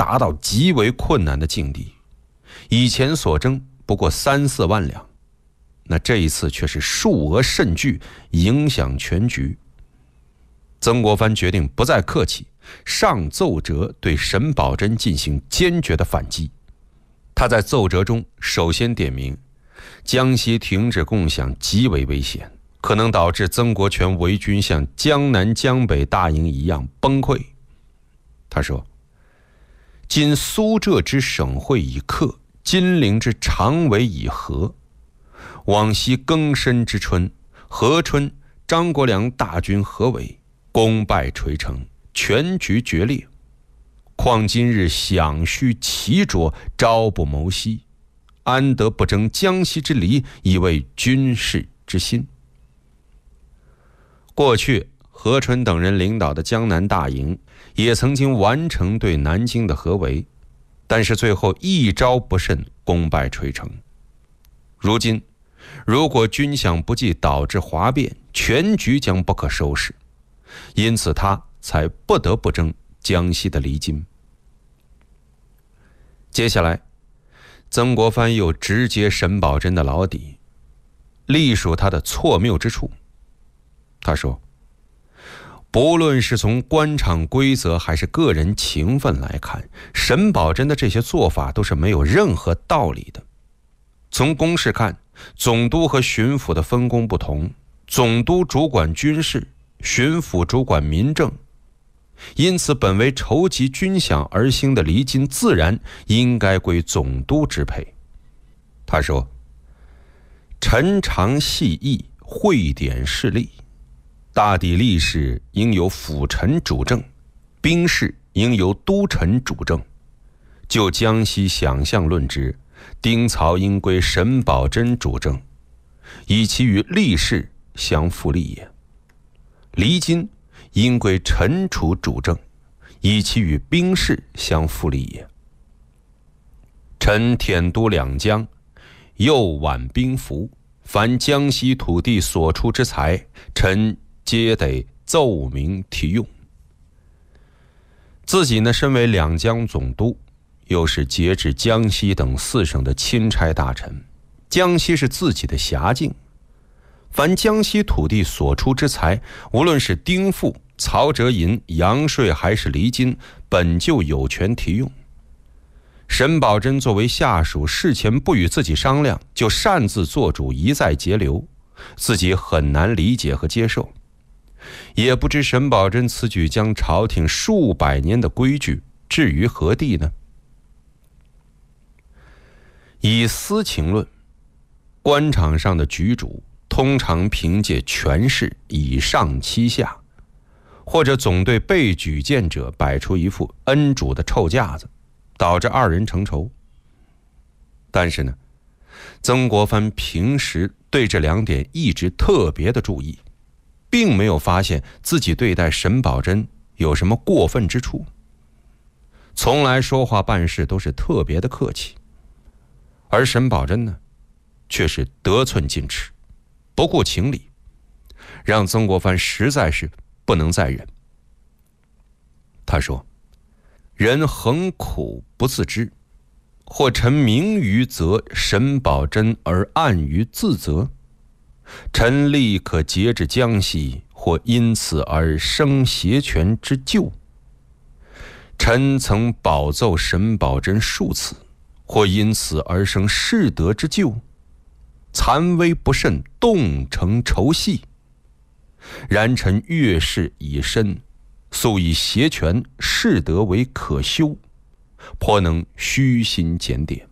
达到极为困难的境地。以前所征不过3、4万两，那这一次却是数额甚巨，影响全局。曾国藩决定不再客气，上奏折对沈葆桢进行坚决的反击。他在奏折中首先点明，江西停止共饷极为危险，可能导致曾国荃围军像江南江北大营一样崩溃。他说，今苏浙之省会已克，金陵之常委已和，往昔庚申之春，和春张国良大军合围，功败垂成，全局决裂。况今日饷需奇拙，朝不谋夕，安得不争江西之理，以为军事之心？过去何春等人领导的江南大营也曾经完成对南京的合围，但是最后一招不慎，功败垂成。如今如果军饷不济导致哗变，全局将不可收拾，因此他才不得不争江西的离津。接下来曾国藩又直揭沈葆桢的老底，隶属他的错谬之处。他说，不论是从官场规则还是个人情分来看，沈葆桢的这些做法都是没有任何道理的。从公事看，总督和巡抚的分工不同，总督主管军事，巡抚主管民政，因此本为筹集军饷而兴的离津自然应该归总督支配。他说，臣常细议，会点事例，大抵吏事应由辅臣主政，兵事应由都臣主政。就江西饷项论之，丁曹应归沈葆桢主政，以其与吏事相互利也。离津应归陈楚主政，以其与兵事相互利也。臣舔都两江，右挽兵符，凡江西土地所出之财，臣皆得奏明提用。自己呢，身为两江总督，又是节制江西等4省的钦差大臣，江西是自己的辖境，凡江西土地所出之财，无论是丁赋、曹折银、洋税还是离津，本就有权提用。沈葆桢作为下属，事前不与自己商量，就擅自做主，一再节流，自己很难理解和接受。也不知沈葆桢此举将朝廷数百年的规矩置于何地呢？以私情论，官场上的局主通常凭借权势以上欺下，或者总对被举荐者摆出一副恩主的臭架子，导致2人成仇。但是呢，曾国藩平时对这2点一直特别的注意，并没有发现自己对待沈葆桢有什么过分之处，从来说话办事都是特别的客气。而沈葆桢呢，却是得寸进尺，不顾情理，让曾国藩实在是不能再忍。他说，人恒苦不自知，或臣明于责沈葆桢而暗于自责，臣立可节制江西，或因此而生挟权之咎。臣曾保奏沈葆桢数次，或因此而生失德之咎，残微不慎，动成仇隙。然臣阅事已深，素以挟权失德为可修，颇能虚心检点。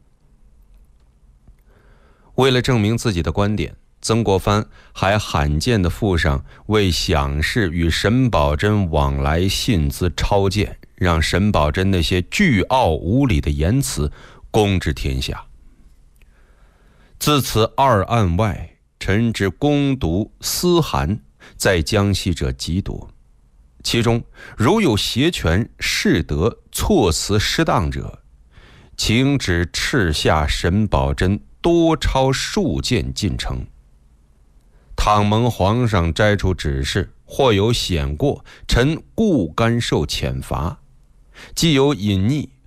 为了证明自己的观点，曾国藩还罕见地附上为饷事与沈葆桢往来信资超荐，让沈葆桢那些倨傲无礼的言辞公之天下。自此2案外，臣之攻读私函在江西者极多，其中如有挟权失德措辞失当者，请指敕下沈葆桢多抄数件进呈。倘蒙皇上摘除指示，或有显过，臣固甘受谴罚；既有隐匿，